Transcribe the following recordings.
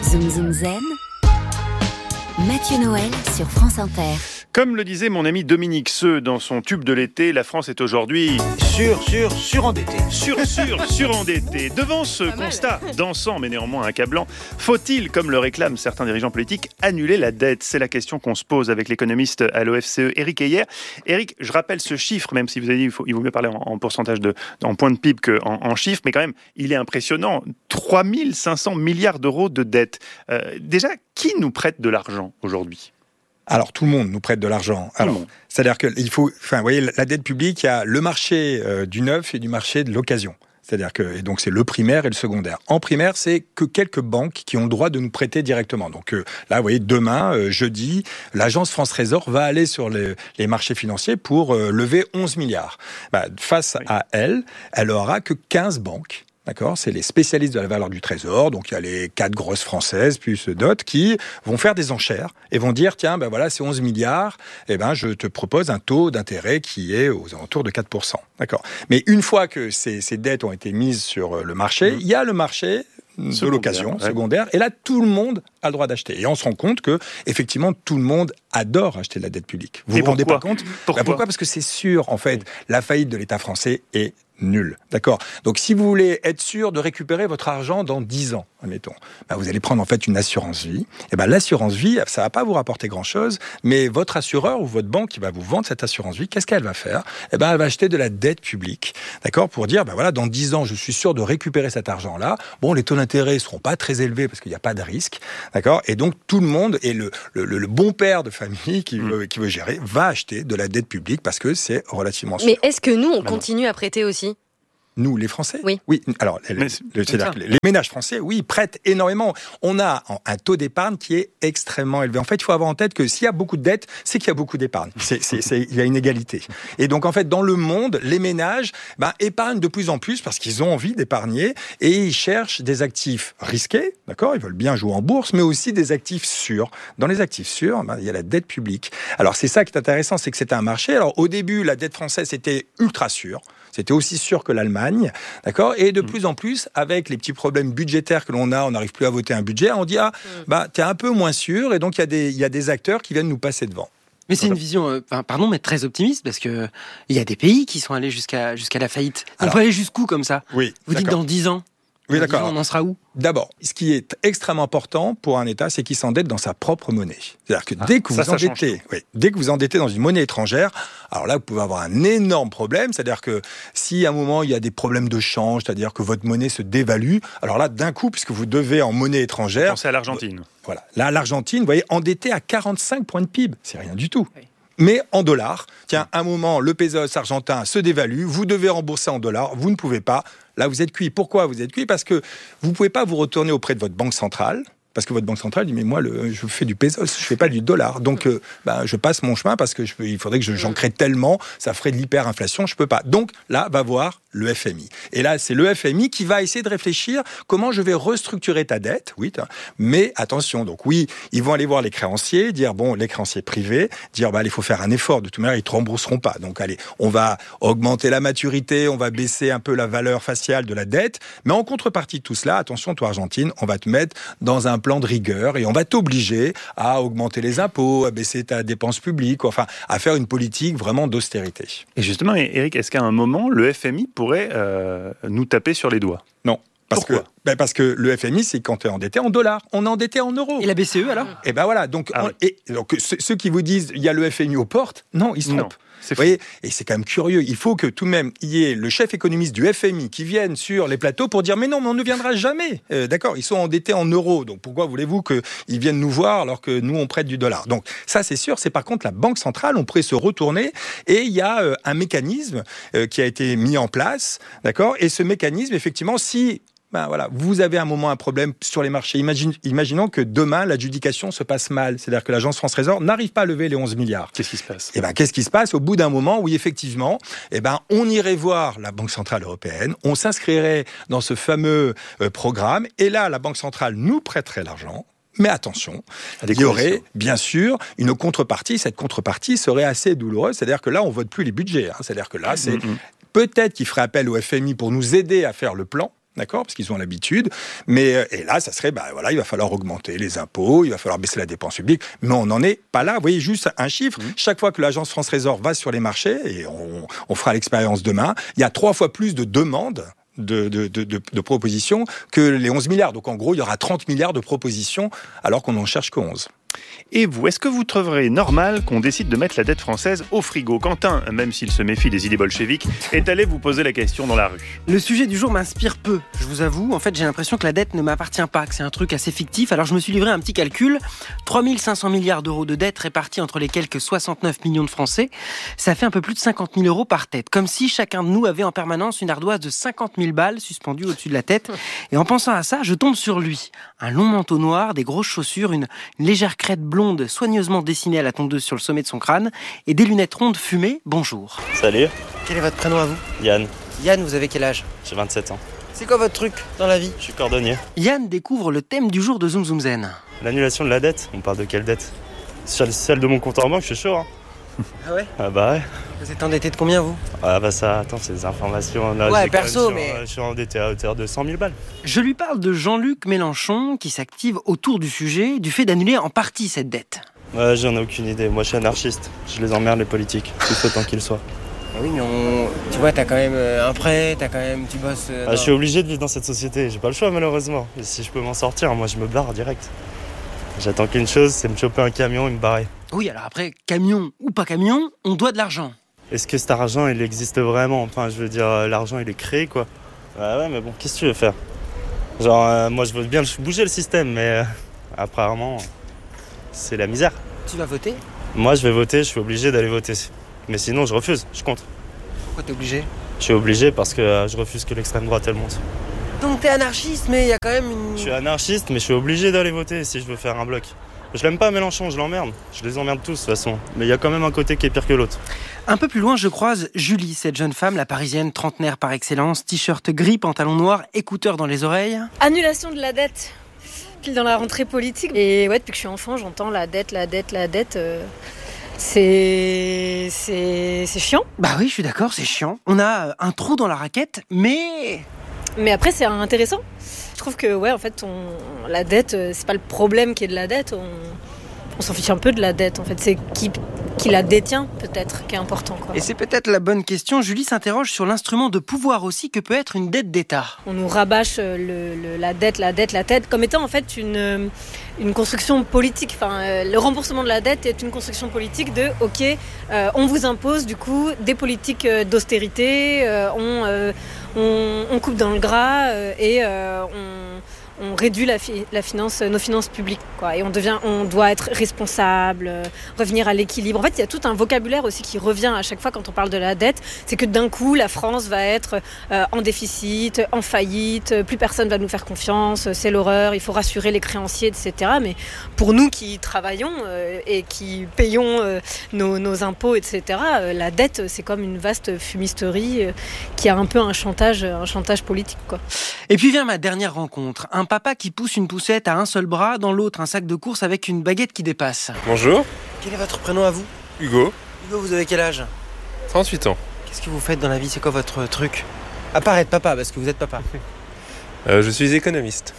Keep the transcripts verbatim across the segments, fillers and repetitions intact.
Zoom Zoom Zen, Mathieu Noël sur France Inter. Comme le disait mon ami Dominique Seux dans son tube de l'été, la France est aujourd'hui sur, sur, surendettée. Sur, sur, surendettée. Devant ce constat dansant mais néanmoins accablant, faut-il, comme le réclament certains dirigeants politiques, annuler la dette ? C'est la question qu'on se pose avec l'économiste à l'O F C E, Éric Heyer. Éric, je rappelle ce chiffre, même si vous avez dit qu'il faut, il vaut mieux parler en, en pourcentage de, en point de P I B qu'en en chiffres, mais quand même, il est impressionnant. trois mille cinq cents milliards d'euros de dette. Euh, déjà, qui nous prête de l'argent aujourd'hui ? Alors, tout le monde nous prête de l'argent. Alors, c'est-à-dire qu'il faut, enfin, vous voyez, la dette publique, il y a le marché euh, du neuf et du marché de l'occasion. C'est-à-dire que, et donc c'est le primaire et le secondaire. En primaire, c'est que quelques banques qui ont le droit de nous prêter directement. Donc euh, là, vous voyez, demain, euh, jeudi, l'agence France Trésor va aller sur les, les marchés financiers pour euh, lever onze milliards. Bah, face oui. à elle, elle aura que quinze banques. D'accord, c'est les spécialistes de la valeur du trésor, donc il y a les quatre grosses françaises, plus d'autres, qui vont faire des enchères et vont dire, tiens, ben voilà, c'est onze milliards, eh ben je te propose un taux d'intérêt qui est aux alentours de quatre pour cent. D'accord. Mais une fois que ces, ces dettes ont été mises sur le marché, mmh. il y a le marché de secondaire, l'occasion ouais. secondaire, et là, tout le monde a le droit d'acheter. Et on se rend compte que, effectivement, tout le monde adore acheter de la dette publique. Vous et vous rendez pourquoi pas compte ? Pourquoi, ben pourquoi ? Parce que c'est sûr, en fait, la faillite de l'État français est nul. D'accord. Donc, si vous voulez être sûr de récupérer votre argent dans dix ans, admettons, ben vous allez prendre en fait une assurance vie. Et ben l'assurance vie, ça va pas vous rapporter grand-chose, mais votre assureur ou votre banque qui va vous vendre cette assurance vie, qu'est-ce qu'elle va faire ? Et ben elle va acheter de la dette publique, d'accord, pour dire ben voilà, dans dix ans, je suis sûr de récupérer cet argent-là. Bon, les taux d'intérêt seront pas très élevés parce qu'il n'y a pas de risque, d'accord. Et donc tout le monde et le, le, le bon père de famille qui veut, mmh. qui veut gérer va acheter de la dette publique parce que c'est relativement sûr. Mais est-ce que nous on continue à prêter aussi ? Nous, les Français ? Oui. Oui. Alors, le, c'est-à-dire que les ménages français, oui, prêtent énormément. On a un taux d'épargne qui est extrêmement élevé. En fait, il faut avoir en tête que s'il y a beaucoup de dettes, c'est qu'il y a beaucoup d'épargne. C'est, c'est, c'est, il y a une égalité. Et donc, en fait, dans le monde, les ménages ben, épargnent de plus en plus parce qu'ils ont envie d'épargner et ils cherchent des actifs risqués, d'accord ? Ils veulent bien jouer en bourse, mais aussi des actifs sûrs. Dans les actifs sûrs, ben, il y a la dette publique. Alors, c'est ça qui est intéressant, c'est que c'est un marché. Alors, au début, la dette française était ultra sûre. C'était aussi sûr que l'Allemagne, d'accord ? Et de plus en plus, avec les petits problèmes budgétaires que l'on a, on n'arrive plus à voter un budget, on dit, ah, bah, t'es un peu moins sûr, et donc il y a des, il y a des acteurs qui viennent nous passer devant. Mais c'est une vision, euh, pardon, mais très optimiste, parce que il y a des pays qui sont allés jusqu'à, jusqu'à la faillite. On Alors, peut aller jusqu'où comme ça ? Oui. Vous d'accord. dites dans dix ans ? Oui, d'accord. On en sera où ? D'abord, ce qui est extrêmement important pour un État, c'est qu'il s'endette dans sa propre monnaie. C'est-à-dire que ah, dès que ça, vous endettez, oui, dès que vous endettez dans une monnaie étrangère, alors là, vous pouvez avoir un énorme problème. C'est-à-dire que si à un moment il y a des problèmes de change, c'est-à-dire que votre monnaie se dévalue, alors là, d'un coup, puisque vous devez en monnaie étrangère, pensez à l'Argentine. Voilà, là, l'Argentine, vous voyez, endettée à quarante-cinq points de P I B, c'est rien du tout. Oui. Mais en dollars, tiens, à un moment, le pesos argentin se dévalue, vous devez rembourser en dollars, vous ne pouvez pas. Là, vous êtes cuit. Pourquoi vous êtes cuit ? Parce que vous ne pouvez pas vous retourner auprès de votre banque centrale, parce que votre banque centrale dit, mais moi, le, je fais du pesos, je ne fais pas du dollar. Donc, euh, ben, je passe mon chemin parce qu'il faudrait que je, j'en crée tellement, ça ferait de l'hyperinflation, je ne peux pas. Donc, là, va voir le F M I. Et là, c'est le F M I qui va essayer de réfléchir comment je vais restructurer ta dette. Oui, mais attention, donc oui, ils vont aller voir les créanciers, dire, bon, les créanciers privés, dire, bah, il faut faire un effort. De toute manière, ils ne te rembourseront pas. Donc, allez, on va augmenter la maturité, on va baisser un peu la valeur faciale de la dette. Mais en contrepartie de tout cela, attention, toi, Argentine, on va te mettre dans un plan de rigueur et on va t'obliger à augmenter les impôts, à baisser ta dépense publique, enfin, à faire une politique vraiment d'austérité. Et justement, Éric, est-ce qu'à un moment, le F M I pourrait euh, nous taper sur les doigts ? Non. Parce Pourquoi ? que, ben parce que le F M I, c'est quand tu es endetté en dollars. On est endetté en euros. Et la B C E, alors ? Et ben voilà. Donc, ah, on, oui. et, donc ceux, ceux qui vous disent il y a le F M I aux portes, non, ils se trompent. Non. C'est vous voyez, et c'est quand même curieux. Il faut que tout de même, il y ait le chef économiste du F M I qui vienne sur les plateaux pour dire mais non, mais on ne viendra jamais. Euh, d'accord, ils sont endettés en euros. Donc pourquoi voulez-vous qu'ils viennent nous voir alors que nous, on prête du dollar ? Donc ça, c'est sûr. C'est par contre la Banque centrale, on pourrait se retourner et il y a euh, un mécanisme euh, qui a été mis en place. D'accord ? Et ce mécanisme, effectivement, si... Ben voilà, vous avez un moment un problème sur les marchés. Imagine, imaginons que demain, l'adjudication se passe mal. C'est-à-dire que l'agence France Trésor n'arrive pas à lever les onze milliards. Qu'est-ce qui se passe ? Eh ben, qu'est-ce qui se passe au bout d'un moment où, effectivement, eh ben, on irait voir la Banque Centrale Européenne, on s'inscrirait dans ce fameux euh, programme, et là, la Banque Centrale nous prêterait l'argent. Mais attention, il y aurait bien sûr une contrepartie. Cette contrepartie serait assez douloureuse. C'est-à-dire que là, on ne vote plus les budgets. Hein. C'est-à-dire que là, c'est... Mm-hmm. Peut-être qu'il ferait appel au F M I pour nous aider à faire le plan. d'accord, parce qu'ils ont l'habitude. Mais et là, ça serait, bah voilà, il va falloir augmenter les impôts, il va falloir baisser la dépense publique. Mais on n'en est pas là. Vous voyez juste un chiffre. Mmh. Chaque fois que l'agence France Trésor va sur les marchés, et on, on fera l'expérience demain, il y a trois fois plus de demandes De, de, de, de, de propositions que les onze milliards. Donc en gros, il y aura trente milliards de propositions alors qu'on n'en cherche que onze. Et vous, est-ce que vous trouverez normal qu'on décide de mettre la dette française au frigo ? Quentin, même s'il se méfie des idées bolcheviques, est allé vous poser la question dans la rue. Le sujet du jour m'inspire peu, je vous avoue. En fait, j'ai l'impression que la dette ne m'appartient pas, que c'est un truc assez fictif. Alors je me suis livré un petit calcul. trois mille cinq cents milliards d'euros de dette répartis entre les quelques soixante-neuf millions de Français. Ça fait un peu plus de cinquante mille euros par tête. Comme si chacun de nous avait en permanence une ardoise de cinquante mille balles suspendue au-dessus de la tête. Et en pensant à ça, je tombe sur lui. Un long manteau noir, des grosses chaussures, une, une légère crête blonde soigneusement dessinée à la tondeuse sur le sommet de son crâne et des lunettes rondes fumées. Bonjour. Salut. Quel est votre prénom à vous ? Yann. Yann, vous avez quel âge ? J'ai vingt-sept ans. C'est quoi votre truc dans la vie ? Je suis cordonnier. Yann découvre le thème du jour de Zoom Zoom Zen. L'annulation de la dette. On parle de quelle dette ? Celle de mon compte en banque, je suis chaud. Hein. Ah ouais ? Ah bah ouais. Vous êtes endetté de combien, vous ? Ah bah ça, attends, c'est des informations. Là, ouais, j'ai perso, même, mais... Je suis endetté à hauteur de cent mille balles. Je lui parle de Jean-Luc Mélenchon qui s'active autour du sujet, du fait d'annuler en partie cette dette. Ouais, j'en ai aucune idée. Moi, je suis anarchiste. Je les emmerde, les politiques, tout autant qu'ils soient. Ah oui, mais on... tu vois, t'as quand même un prêt, t'as quand même... tu bosses... Euh, ah, je suis obligé de vivre dans cette société. J'ai pas le choix, malheureusement. Et si je peux m'en sortir, moi, je me barre direct. J'attends qu'une chose, c'est me choper un camion et me barrer. Oui, alors après, camion ou pas camion, on doit de l'argent. Est-ce que cet argent, il existe vraiment ? Enfin, je veux dire, l'argent, il est créé, quoi. Ouais, ouais, mais bon, qu'est-ce que tu veux faire ? Genre, euh, moi, je veux bien bouger le système, mais euh, apparemment, c'est la misère. Tu vas voter ? Moi, je vais voter, je suis obligé d'aller voter. Mais sinon, je refuse, je compte. Pourquoi t'es obligé ? Je suis obligé parce que euh, je refuse que l'extrême droite, elle monte. Donc t'es anarchiste, mais il y a quand même une... Je suis anarchiste, mais je suis obligé d'aller voter si je veux faire un bloc. Je l'aime pas Mélenchon, je l'emmerde. Je les emmerde tous de toute façon. Mais il y a quand même un côté qui est pire que l'autre. Un peu plus loin, je croise Julie, cette jeune femme, la parisienne trentenaire par excellence, t-shirt gris, pantalon noir, écouteurs dans les oreilles. Annulation de la dette, pile dans la rentrée politique. Et ouais, depuis que je suis enfant, j'entends la dette, la dette, la dette. Euh, c'est... c'est... c'est chiant. Bah oui, je suis d'accord, c'est chiant. On a un trou dans la raquette, mais... Mais après, c'est intéressant. Je trouve que, ouais, en fait, on, la dette, c'est pas le problème qui est de la dette. On, on s'en fiche un peu de la dette, en fait. C'est qui, qui la détient, peut-être, qui est important, quoi. Et c'est peut-être la bonne question. Julie s'interroge sur l'instrument de pouvoir aussi que peut être une dette d'État. On nous rabâche le, le, la dette, la dette, la dette, comme étant, en fait, une, une construction politique. Enfin, euh, le remboursement de la dette est une construction politique de, OK, euh, on vous impose, du coup, des politiques d'austérité, euh, on... Euh, On, on coupe dans le gras euh, et euh, on, on réduit la, fi- la finance, nos finances publiques, quoi. Et on devient, on doit être responsable, euh, revenir à l'équilibre. En fait, il y a tout un vocabulaire aussi qui revient à chaque fois quand on parle de la dette. C'est que d'un coup, la France va être euh, en déficit, en faillite, plus personne va nous faire confiance, c'est l'horreur, il faut rassurer les créanciers, et cetera. Mais pour nous qui travaillons euh, et qui payons euh, nos, nos impôts, et cetera, euh, la dette, c'est comme une vaste fumisterie euh, qui a un peu un chantage un chantage politique, quoi. Et puis vient ma dernière rencontre. Un papa qui pousse une poussette à un seul bras, dans l'autre un sac de course avec une baguette qui dépasse. Bonjour. Quel est votre prénom à vous ? Hugo. Hugo, vous avez quel âge ? trente-huit ans. Qu'est-ce que vous faites dans la vie ? C'est quoi votre truc ? À part être papa, parce que vous êtes papa. euh, je suis économiste.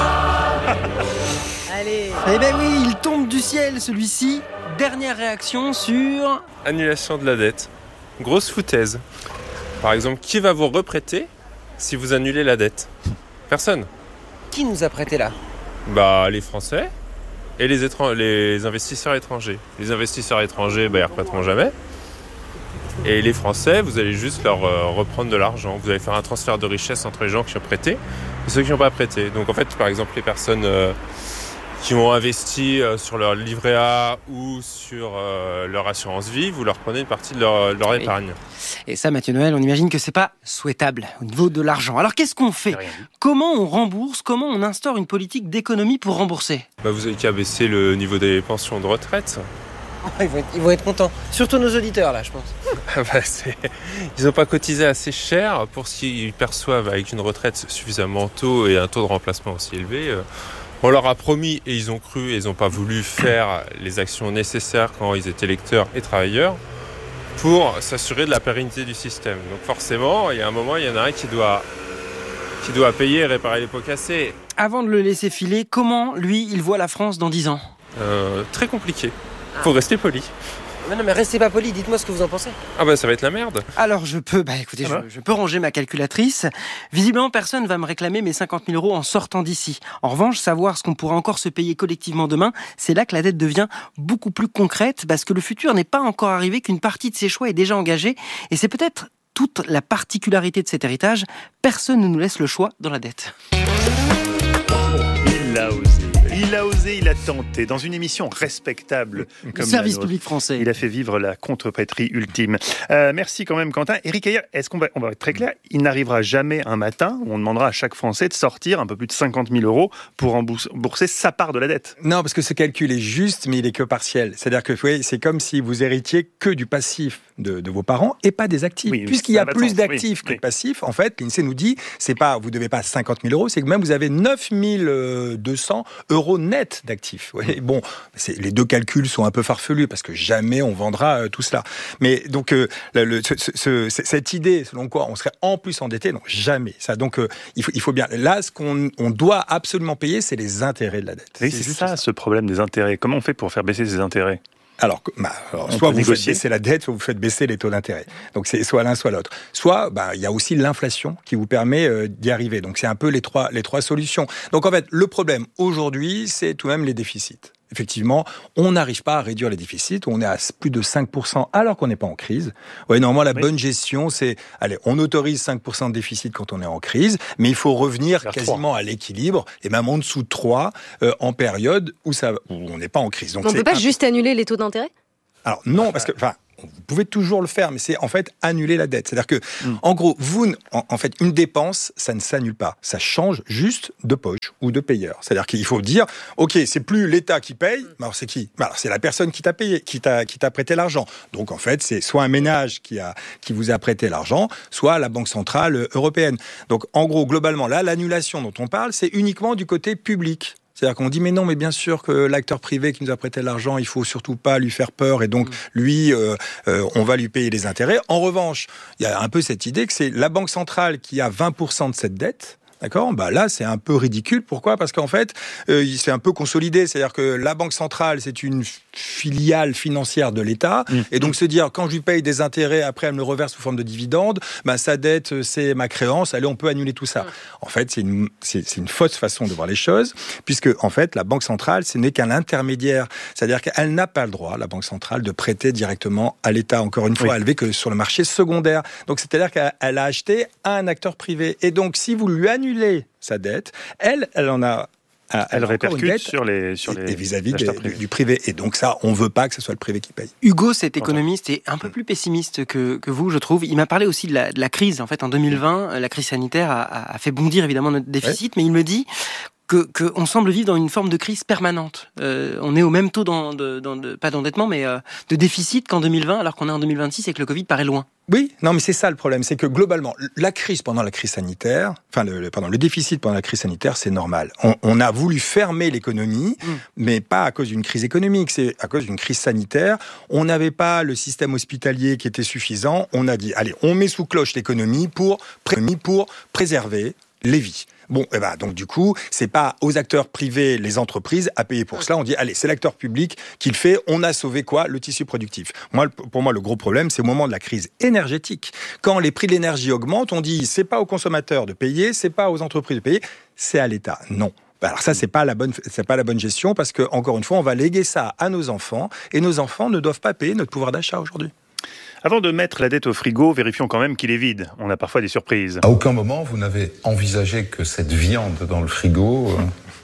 Allez. Eh ben oui, il tombe du ciel celui-ci. Dernière réaction sur... Annulation de la dette. Grosse foutaise. Par exemple, qui va vous reprêter si vous annulez la dette ? Personne. Qui nous a prêté là ? Bah, les Français et les, étran- les investisseurs étrangers. Les investisseurs étrangers, bah, ils ne reprêteront jamais. Et les Français, vous allez juste leur euh, reprendre de l'argent. Vous allez faire un transfert de richesse entre les gens qui ont prêté et ceux qui n'ont pas prêté. Donc en fait, par exemple, les personnes euh, qui ont investi euh, sur leur livret A ou sur euh, leur assurance vie, vous leur prenez une partie de leur, leur Oui. épargne. Et ça, Mathieu Noël, on imagine que c'est pas souhaitable au niveau de l'argent. Alors qu'est-ce qu'on fait ? Comment on rembourse ? Comment on instaure une politique d'économie pour rembourser ? Bah, vous avez qu'à baisser le niveau des pensions de retraite. Ils vont, être, ils vont être contents. Surtout nos auditeurs, là, je pense. Ah bah, c'est... Ils n'ont pas cotisé assez cher pour ce qu'ils perçoivent avec une retraite suffisamment tôt et un taux de remplacement aussi élevé. On leur a promis et ils ont cru et ils n'ont pas voulu faire les actions nécessaires quand ils étaient électeurs et travailleurs pour s'assurer de la pérennité du système. Donc forcément, il y a un moment, il y en a un qui doit qui doit payer et réparer les pots cassés. Avant de le laisser filer, comment, lui, il voit la France dans dix ans ? Euh, très compliqué. Faut rester poli. Mais non, mais restez pas poli, dites-moi ce que vous en pensez. Ah bah ça va être la merde. Alors je peux, bah écoutez, Ah bah. je, je peux ranger ma calculatrice. Visiblement, personne va me réclamer mes cinquante mille euros en sortant d'ici. En revanche, savoir ce qu'on pourra encore se payer collectivement demain, c'est là que la dette devient beaucoup plus concrète, parce que le futur n'est pas encore arrivé, qu'une partie de ses choix est déjà engagée, et c'est peut-être toute la particularité de cet héritage. Personne ne nous laisse le choix dans la dette. Il a osé. Il a osé, il a tenté. Dans une émission respectable comme Le service la nôtre, public français. il a fait vivre la contrepétrie ultime. Euh, merci quand même, Quentin. Éric Heyer, est-ce qu'on va, on va être très clair, il n'arrivera jamais un matin où on demandera à chaque Français de sortir un peu plus de cinquante mille euros pour rembourser sa part de la dette. Non, parce que ce calcul est juste, mais il est que partiel. C'est-à-dire que oui, c'est comme si vous héritiez que du passif de, de vos parents et pas des actifs. Oui, Puisqu'il y a ça n'a pas de plus sens. d'actifs Oui, que oui. de passifs, en fait, l'INSEE nous dit, c'est pas, vous devez pas cinquante mille euros, c'est que même vous avez neuf mille deux cents euros net d'actifs. Oui, bon, c'est, les deux calculs sont un peu farfelus parce que jamais on vendra euh, tout cela. Mais donc, euh, le, le, ce, ce, cette idée selon quoi on serait en plus endetté, non, jamais. Ça, donc, euh, il, faut, il faut bien. Là, ce qu'on on doit absolument payer, c'est les intérêts de la dette. Oui, c'est, c'est ça, ça, ce problème des intérêts. Comment on fait pour faire baisser ces intérêts ? Alors, bah, alors soit vous négocier. faites baisser la dette, soit vous faites baisser les taux d'intérêt. Donc c'est soit l'un, soit l'autre. Soit, bah, il y a aussi l'inflation qui vous permet euh, d'y arriver. Donc c'est un peu les trois, les trois solutions. Donc en fait, le problème aujourd'hui, c'est tout de même les déficits. Effectivement, on n'arrive pas à réduire les déficits. On est à plus de cinq pour cent alors qu'on n'est pas en crise. Ouais, normalement, la oui. bonne gestion, c'est, allez, on autorise cinq pour cent de déficit quand on est en crise, mais il faut revenir vers quasiment trois à l'équilibre et même en dessous de trois euh, en période où, ça, où on n'est pas en crise. Donc, on ne peut pas un... juste annuler les taux d'intérêt ? Alors non, parce que, enfin, vous pouvez toujours le faire, mais c'est en fait annuler la dette. C'est-à-dire que, mm. en gros, vous, en, en fait, une dépense, ça ne s'annule pas. Ça change juste de poche ou de payeur. C'est-à-dire qu'il faut dire, ok, c'est plus l'État qui paye, mais alors c'est qui ? Alors c'est la personne qui t'a payé, qui t'a, qui t'a prêté l'argent. Donc en fait, c'est soit un ménage qui a, qui vous a prêté l'argent, soit la Banque centrale européenne. Donc en gros, globalement, là, l'annulation dont on parle, c'est uniquement du côté public. C'est-à-dire qu'on dit, mais non, mais bien sûr que l'acteur privé qui nous a prêté l'argent, il faut surtout pas lui faire peur et donc, lui, euh, euh, on va lui payer les intérêts. En revanche, il y a un peu cette idée que c'est la Banque centrale qui a vingt pour cent de cette dette. D'accord ? Bah là, c'est un peu ridicule. Pourquoi ? Parce qu'en fait, euh, c'est un peu consolidé. C'est-à-dire que la Banque centrale, c'est une filiale financière de l'État. Mmh. Et donc, se dire, quand je lui paye des intérêts, après, elle me le reverse sous forme de dividendes, bah, sa dette, c'est ma créance. Allez, on peut annuler tout ça. Mmh. En fait, c'est une, c'est, c'est une fausse façon de voir les choses, puisque, en fait, la Banque centrale, ce n'est qu'un intermédiaire. C'est-à-dire qu'elle n'a pas le droit, la Banque centrale, de prêter directement à l'État. Encore une fois, oui. Elle n'est que sur le marché secondaire. Donc, c'est-à-dire qu'elle a acheté à un acteur privé. Et donc, si vous lui annulez sa dette, elle, elle en a... Elle, elle répercute sur les, sur les et vis-à-vis des, du, du privé. Et donc ça, on ne veut pas que ce soit le privé qui paye. Hugo, cet économiste, est un peu plus pessimiste que, que vous, je trouve. Il m'a parlé aussi de la, de la crise. En fait, en deux mille vingt, la crise sanitaire a, a fait bondir évidemment notre déficit, ouais. Mais il me dit que qu'on semble vivre dans une forme de crise permanente. Euh, on est au même taux, dans, de, dans, de, pas d'endettement, mais euh, de déficit qu'en deux mille vingt, alors qu'on est en deux mille vingt-six et que le Covid paraît loin. Oui, non, mais c'est ça le problème, c'est que globalement, la crise pendant la crise sanitaire, enfin, le, le, pardon, le déficit pendant la crise sanitaire, c'est normal. On, on a voulu fermer l'économie, mmh. mais pas à cause d'une crise économique, c'est à cause d'une crise sanitaire. On n'avait pas le système hospitalier qui était suffisant. On a dit, allez, on met sous cloche l'économie pour, pour préserver les vies. Bon, eh ben, donc du coup, c'est pas aux acteurs privés, les entreprises, à payer pour cela. On dit, allez, c'est l'acteur public qui le fait. On a sauvé quoi ? Le tissu productif. Moi, pour moi, le gros problème, c'est au moment de la crise énergétique. Quand les prix de l'énergie augmentent, on dit, c'est pas aux consommateurs de payer, c'est pas aux entreprises de payer, c'est à l'État. Non. Alors ça, c'est pas la bonne, c'est pas la bonne gestion parce que, encore une fois, on va léguer ça à nos enfants et nos enfants ne doivent pas payer notre pouvoir d'achat aujourd'hui. Avant de mettre la dette au frigo, vérifions quand même qu'il est vide. On a parfois des surprises. À aucun moment, vous n'avez envisagé que cette viande dans le frigo euh,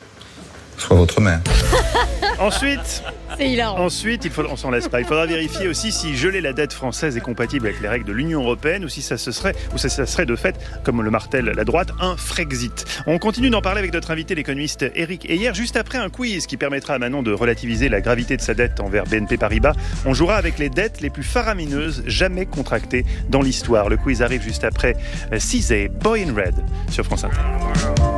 soit votre mère. Ensuite, c'est hilarant. Ensuite, il faut, on s'en laisse pas. Il faudra vérifier aussi si geler la dette française est compatible avec les règles de l'Union européenne ou si ça se serait, ou ça, ça serait de fait, comme le martèle la droite, un Frexit. On continue d'en parler avec notre invité, l'économiste Éric Heyer, juste après un quiz qui permettra à Manon de relativiser la gravité de sa dette envers B N P Paribas. On jouera avec les dettes les plus faramineuses jamais contractées dans l'histoire. Le quiz arrive juste après Cizé, Boy in Red sur France Inter.